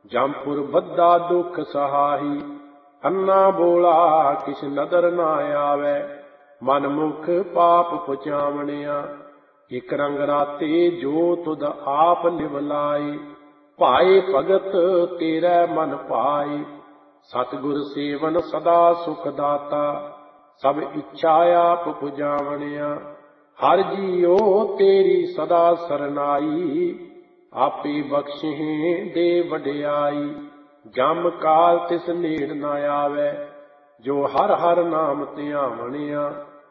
ਜੰਪੁਰ ਬੱਧਾ ਦੁਖ ਸਹਾਈ। ਅੰਨਾ ਬੋਲਾ ਕਿਛ ਨਦਰ ਨਾ ਆਵੈ, ਮਨ ਮੁਖ ਪਾਪ ਪੁਚਾਵਣਿਆ। ਇਕ ਰੰਗ ਰਾਤੇ ਜੋ ਤੁਧ ਆਪ ਲਿਵ ਲਾਏ, ਭਾਏ ਭਗਤ ਤੇਰੇ ਮਨ ਭਾਏ। ਸਤਿਗੁਰ ਸੇਵਨ ਸਦਾ ਸੁਖ ਦਾਤਾ, ਸਭ ਇੱਛਾ ਆਪ ਪੁਜਾਵਣਿਆ। ਹਰਿ ਜੀਓ ਤੇਰੀ ਸਦਾ ਸਰਨਾਈ, ਆਪੇ ਬਖਸ਼ਿਹੇ ਦੇ ਵਡਿਆਈ। ਜਮ ਕਾਲ ਤਿਸ ਨੇੜ ਨਾ ਆਵੈ, ਜੋ ਹਰਿ ਹਰਿ ਨਾਮ ਧਿਆਵਣਿਆ।